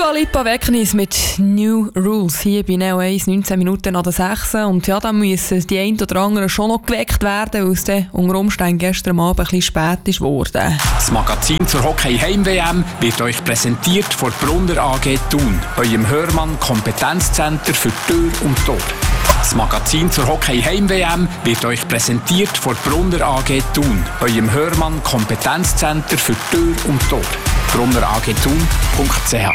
Dua Lipa Wecknis mit New Rules hier bei Neo 1, 19 Minuten nach der 6. Und ja, dann müssen die einen oder anderen schon noch geweckt werden, weil es dann unter Umständen gestern Abend ein bisschen spät ist worden. Das Magazin zur Hockey-Heim-WM wird euch präsentiert von Brunner AG Thun, eurem Hörmann-Kompetenzcenter für Tür und Tor. Das Magazin zur Hockey-Heim-WM wird euch präsentiert von Brunner AG Thun, eurem Hörmann-Kompetenzcenter für Tür und Tor. brunneragthun.ch